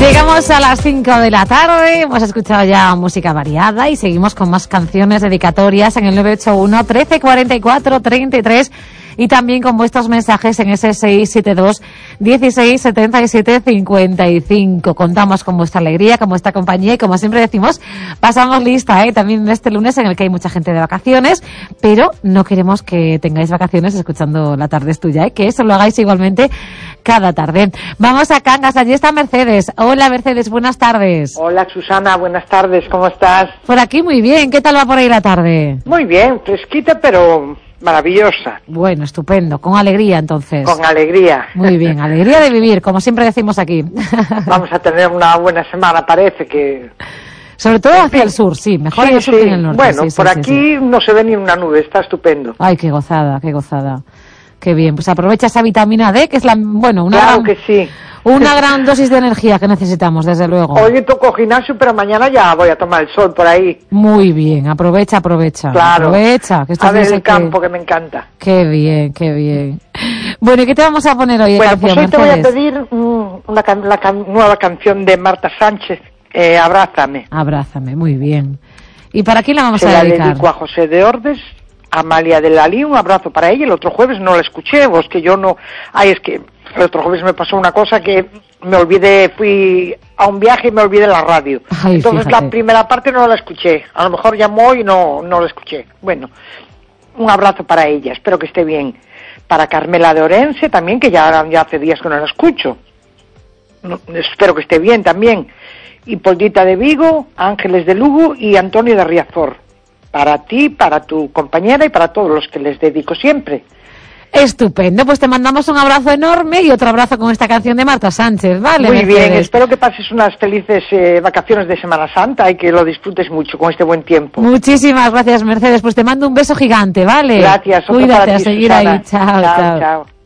Llegamos a las 5 de la tarde, hemos escuchado ya música variada y seguimos con más canciones dedicatorias en el 981 13 44 33 y también con vuestros mensajes en ese 672 16 77 55. Contamos con vuestra alegría, con vuestra compañía y como siempre decimos, pasamos lista, también este lunes en el que hay mucha gente de vacaciones, pero no queremos que tengáis vacaciones escuchando La Tarde es Tuya, que eso lo hagáis igualmente cada tarde. Vamos a Cangas, allí está Mercedes. Hola Mercedes, buenas tardes. Hola Susana, buenas tardes, ¿cómo estás? Por aquí muy bien, ¿qué tal va por ahí la tarde? Muy bien, fresquita pero maravillosa. Bueno, estupendo, con alegría entonces. Con alegría. Muy bien, alegría de vivir, como siempre decimos aquí. Vamos a tener una buena semana, parece que... Sobre todo hacia el sur, sí, mejor en el sur que en el norte. Bueno, sí, por sí, aquí sí. no se ve ni una nube, está estupendo. Ay, qué gozada, qué gozada. Qué bien, pues aprovecha esa vitamina D, que es Claro que sí. Una gran dosis de energía que necesitamos, desde luego. Hoy toco gimnasio, pero mañana ya voy a tomar el sol por ahí. Muy bien, aprovecha. Claro. Aprovecha. Que a ver el campo, que me encanta. Qué bien, qué bien. Bueno, ¿y qué te vamos a poner hoy de canción, pues hoy Mercedes? te voy a pedir la nueva canción de Marta Sánchez, Abrázame. Abrázame, muy bien. ¿Y para quién la vamos a dedicar? dedicar? La dedico a José de Ordes, a Amalia de Lalí, un abrazo para ella. El otro jueves no la escuché, que yo no... es que el otro jueves me pasó una cosa que me olvidé, fui a un viaje y me olvidé la radio. Entonces fíjate. La primera parte no la escuché. A lo mejor llamó y no la escuché. Bueno, un abrazo para ella, espero que esté bien. Para Carmela de Orense también, que ya hace días que no la escucho. Espero que esté bien también. Y Poldita de Vigo, Ángeles de Lugo y Antonio de Riazor. Para ti, para tu compañera y para todos los que les dedico siempre. Estupendo, pues te mandamos un abrazo enorme y otro abrazo con esta canción de Marta Sánchez, ¿vale? Muy Mercedes? Bien, espero que pases unas felices vacaciones de Semana Santa y que lo disfrutes mucho con este buen tiempo. Muchísimas gracias, Mercedes, pues te mando un beso gigante, ¿vale? Gracias, cuídate, para ti, a seguir Susana. ahí, chao. Chao.